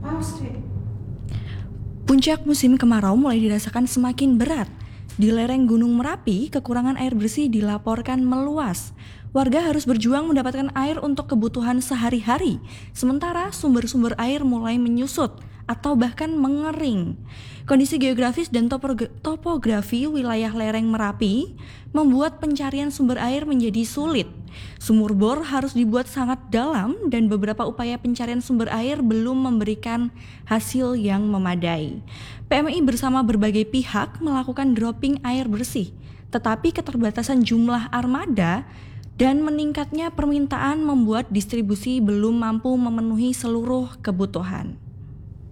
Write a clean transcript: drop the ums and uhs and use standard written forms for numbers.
Puncak musim kemarau mulai dirasakan semakin berat. Di lereng Gunung Merapi, kekurangan air bersih dilaporkan meluas. Warga harus berjuang mendapatkan air untuk kebutuhan sehari-hari, sementara sumber-sumber air mulai menyusut atau bahkan mengering. Kondisi geografis dan topografi wilayah lereng Merapi membuat pencarian sumber air menjadi sulit. Sumur bor harus dibuat sangat dalam dan beberapa upaya pencarian sumber air belum memberikan hasil yang memadai. PMI bersama berbagai pihak melakukan dropping air bersih, tetapi keterbatasan jumlah armada dan meningkatnya permintaan membuat distribusi belum mampu memenuhi seluruh kebutuhan.